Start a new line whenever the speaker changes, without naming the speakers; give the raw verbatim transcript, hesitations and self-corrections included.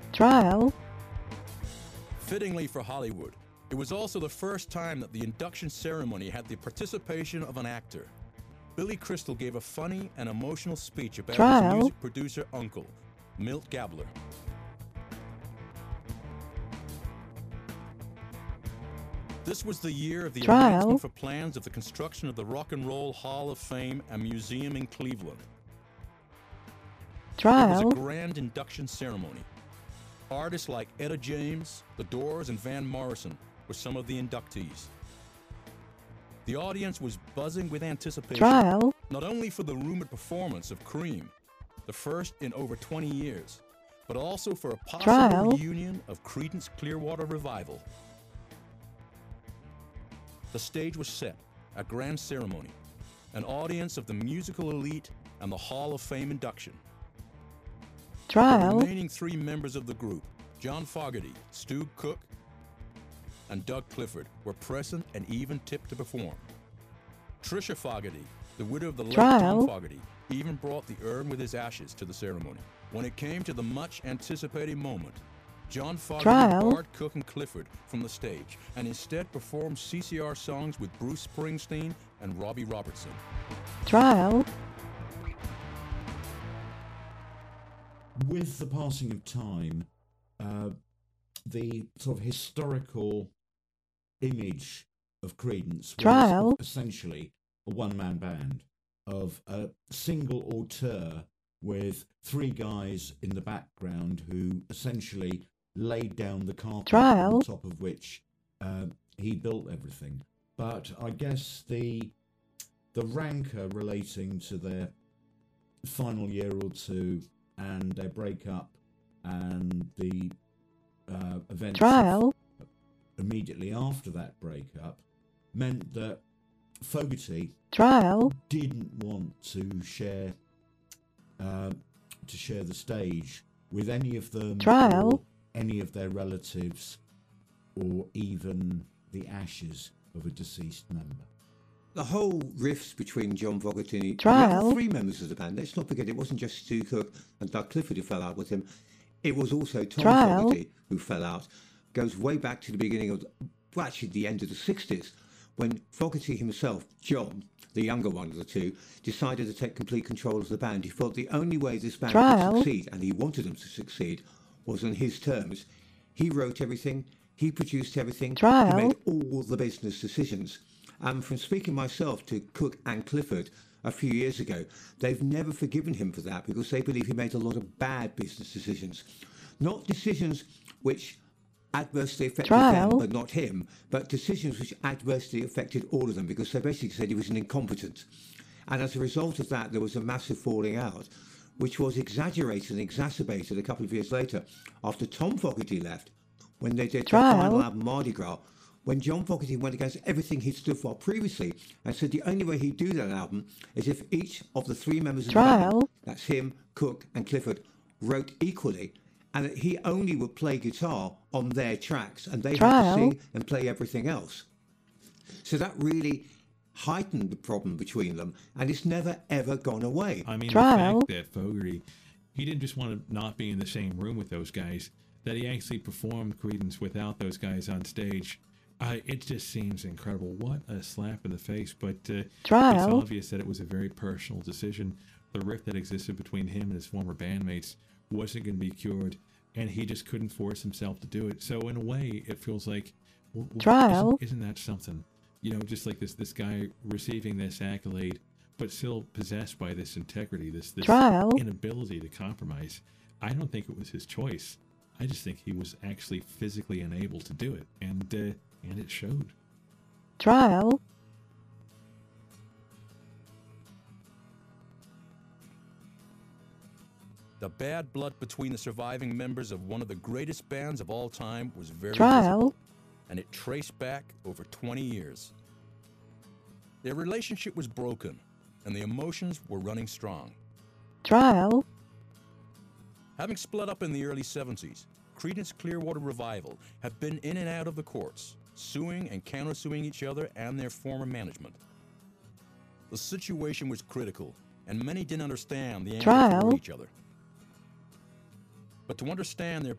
Trial.
Fittingly for Hollywood, it was also the first time that the induction ceremony had the participation of an actor. Billy Crystal gave a funny and emotional speech about
Trial.
his music producer uncle, Milt Gabler. This was the year of the
Trial.
announcement for plans of the construction of the Rock and Roll Hall of Fame and Museum in Cleveland. It
Trial.
was a grand induction ceremony. Artists like Etta James, The Doors, and Van Morrison were some of the inductees. The audience was buzzing with anticipation,
Trial.
not only for the rumored performance of Cream, the first in over twenty years, but also for a possible
Trial.
reunion of Creedence Clearwater Revival. The stage was set, a grand ceremony, an audience of the musical elite and the Hall of Fame induction. The
Trial.
remaining three members of the group, John Fogerty, Stu Cook, and Doug Clifford, were present and even tipped to perform. Tricia Fogerty, the widow of the late
Trial.
Tom Fogerty, even brought the urn with his ashes to the ceremony. When it came to the much anticipated moment, John Fogerty
Trial.
barred Cook and Clifford from the stage and instead performed C C R songs with Bruce Springsteen and Robbie Robertson.
Trial.
With the passing of time, uh, the sort of historical image of Creedence was
Trial.
essentially a one-man band of a single auteur with three guys in the background who essentially laid down the carpet
Trial.
on top of which uh, he built everything. But I guess the the rancor relating to their final year or two and their breakup and the uh, events
Trial.
immediately after that breakup meant that Fogerty
Trial.
didn't want to share uh, to share the stage with any of them,
Trial.
or any of their relatives, or even the ashes of a deceased member.
The whole rifts between John Fogerty and
Trial.
the other three members of the band, let's not forget it wasn't just Stu Cook and Doug Clifford who fell out with him, it was also Tom
Trial.
Fogerty who fell out. Goes way back to the beginning of, well, actually the end of the sixties, when Fogerty himself, John, the younger one of the two, decided to take complete control of the band. He felt the only way this band
Trial.
could succeed, and he wanted them to succeed, was on his terms. He wrote everything, he produced everything,
Trial.
he made all the business decisions. And from speaking myself to Cook and Clifford a few years ago, they've never forgiven him for that because they believe he made a lot of bad business decisions. Not decisions which adversely affected
Trial.
them, but not him, but decisions which adversely affected all of them because they basically said he was an incompetent. And as a result of that, there was a massive falling out, which was exaggerated and exacerbated a couple of years later after Tom Fogerty left, when they did
Trial.
the final album, Mardi Gras, when John Fogerty went against everything he'd stood for previously and said the only way he'd do that album is if each of the three members of the
Trial.
band, that's him, Cook and Clifford, wrote equally, and that he only would play guitar on their tracks and they had
Trial.
to sing and play everything else. So that really heightened the problem between them, and it's never ever gone away.
I mean,
Trial.
the fact that Fogerty, he didn't just want to not be in the same room with those guys, that he actually performed Creedence without those guys on stage. Uh, it just seems incredible. What a slap in the face. But uh,
Trial.
it's obvious that it was a very personal decision. The rift that existed between him and his former bandmates wasn't going to be cured, and he just couldn't force himself to do it. So in a way, it feels like, well, well,
Trial.
Isn't, isn't that something? You know, just like this this guy receiving this accolade, but still possessed by this integrity, this this
Trial.
inability to compromise. I don't think it was his choice. I just think he was actually physically unable to do it, and uh, and it showed.
Trial.
The bad blood between the surviving members of one of the greatest bands of all time was very
Trial.
visible, and it traced back over twenty years. Their relationship was broken, and the emotions were running strong.
Trial.
Having split up in the early seventies, Creedence Clearwater Revival have been in and out of the courts, suing and countersuing each other and their former management. The situation was critical, and many didn't understand the anger
Trial.
toward each other. But to understand their